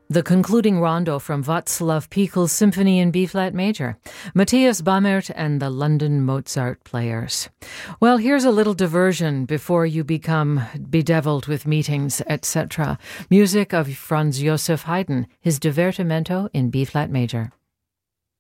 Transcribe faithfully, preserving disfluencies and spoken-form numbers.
The concluding rondo from Václav Pichel's Symphony in B-flat major, Matthias Bammert and the London Mozart Players. Well, here's a little diversion before you become bedeviled with meetings, et cetera. Music of Franz Joseph Haydn, his Divertimento in B-flat major.